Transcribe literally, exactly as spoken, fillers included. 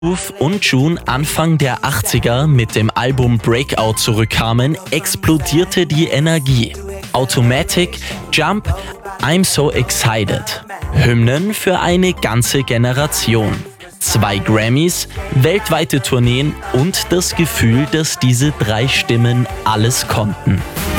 Groove und June Anfang der achtziger mit dem Album Breakout zurückkamen, explodierte die Energie. Automatic, Jump, I'm So Excited. Hymnen für eine ganze Generation. Zwei Grammys, weltweite Tourneen und das Gefühl, dass diese drei Stimmen alles konnten.